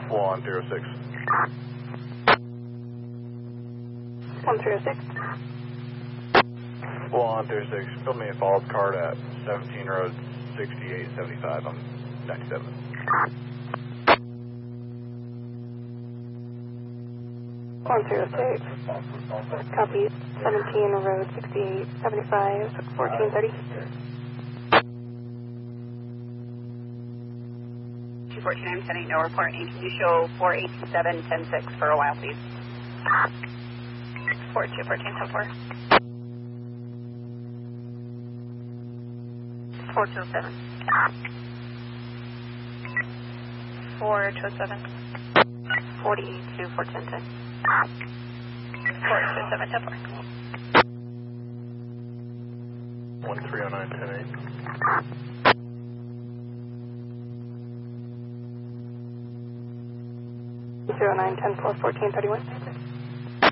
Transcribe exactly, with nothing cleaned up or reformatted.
one zero six. one zero six. one zero six. Build me a follow-up card at seventeen road sixty-eight seventy-five on ninety-seven. one zero six. Copy. seventeen road sixty-eight seventy-five, fourteen thirty. two fourteen, I'm sending no report. And can you show four eight seven ten six for a while, please? four two fourteen ten four. four two seven. four two seven. forty-two four ten ten. four two seven ten four. one three oh nine ten eight. zero nine ten four fourteen thirty-one.